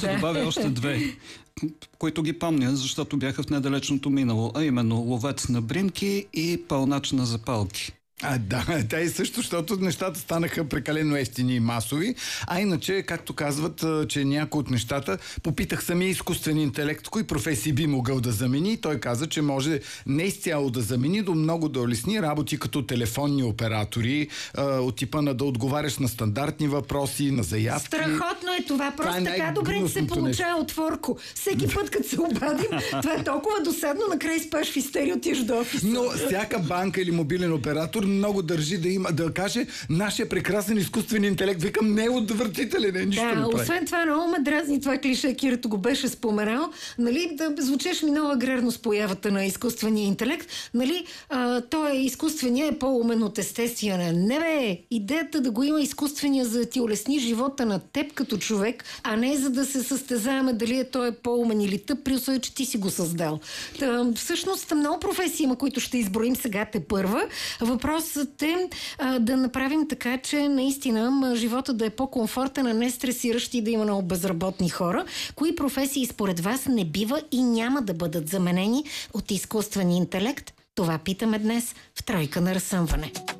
ще добавя още две, които ги помня, защото бяха в недалечното минало, а именно ловец на бринки и пълнач на запалки. Да, те също, защото нещата станаха прекалено естини и масови. А иначе, както казват, че някои от нещата, попитах самия изкуствен интелект, кои професии би могъл да замени. Той каза, че може не изцяло да замени, до много да улесни работи като телефонни оператори, от типа на да отговаряш на стандартни въпроси, на заявки. Страхотно е това. Просто така добре се получава отворко. Всеки път, като се обадим, това е толкова досадно, накрая спаш в истерия, отиш до офиса. Но всяка банка или мобилен оператор много държи да каже нашия прекрасен изкуствен интелект. Викам, не е отвратителен, нищо не прави. Освен това, много ме дразни това клише, Кирито го беше споменал. Нали, да звучеш ми много аграрно с появата на изкуствения интелект. Нали, той е изкуствения, е по-умен от естествения. Не бе, идеята да го има изкуствения, за да ти улесни живота на теб като човек, а не за да се състезаваме дали той е по-умен или тъп, при условие, че ти си го създал. Всъщност, много професии има, които ще изброим сега тепърва. Въпросът е да направим така, че наистина живота да е по-комфортен, а не стресиращ и да има много безработни хора. Кои професии според вас не бива и няма да бъдат заменени от изкуствен интелект? Това питаме днес в Тройка на разсъмване.